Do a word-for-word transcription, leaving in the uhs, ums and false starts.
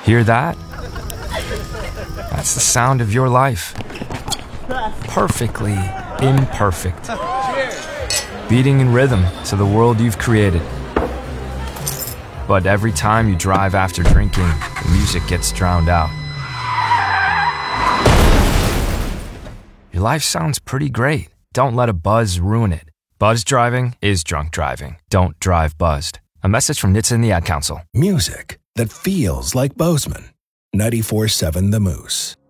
Hear that? That's the sound of your life. Perfectly imperfect. Beating in rhythm to the world you've created. But every time you drive after drinking, the music gets drowned out. Your life sounds pretty great. Don't let a buzz ruin it. Buzz driving is drunk driving. Don't drive buzzed. A message from N H T S A and the Ad Council. Music that feels like Bozeman. ninety-four seven The Moose.